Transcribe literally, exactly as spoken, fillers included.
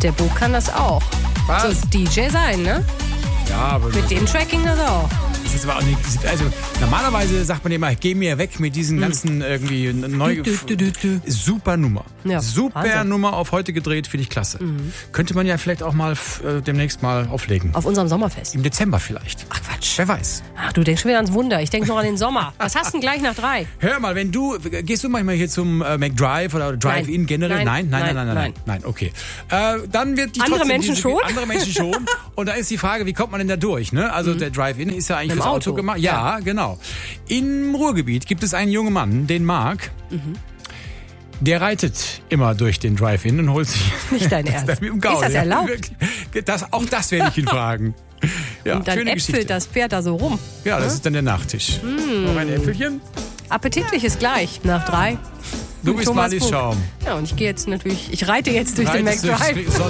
der Bo kann das auch. Was? So D J sein, ne? Ja, aber Mit dem Tracking das auch. das ist aber auch nicht, also normalerweise sagt man immer, geh mir weg mit diesen ganzen irgendwie neu Du, du, du, du. super Nummer. Ja, super Wahnsinn. Nummer auf heute gedreht, finde ich klasse. Könnte man ja vielleicht auch mal äh, demnächst mal auflegen. Auf unserem Sommerfest. Im Dezember vielleicht. Ach Quatsch. Wer weiß. Ach, du denkst schon wieder ans Wunder. Ich denke noch an den Sommer. Was hast du denn gleich nach drei? Hör mal, wenn du, gehst du manchmal hier zum äh, McDrive oder Drive-In Nein. generell? Nein. Nein, nein, nein, Nein. nein, nein, nein, okay. Äh, dann wird die Andere trotzdem Menschen diese, schon? Andere Menschen schon. Und da ist die Frage, wie kommt man denn da durch? Ne? Also der Drive-In ist ja eigentlich Mit dem fürs Auto, Auto. gemacht. Ja, genau. Im Ruhrgebiet gibt es einen jungen Mann, den Marc. Der reitet immer durch den Drive-In und holt sich... Nicht dein Ernst. Mit dem Gaul, Ist das ja, erlaubt? wirklich. Das, auch das werde ich ihn fragen. Ja, Und dann schöne äpfelt Geschichte. das Pferd da so rum. Ja, das ist dann der Nachtisch. Noch ein Äpfelchen? Appetitlich ist gleich. Nach drei. Du bist Thomas Marlies Vogt. Schaum. Ja, und ich gehe jetzt natürlich, ich reite jetzt durch den Reitest durch McDrive. die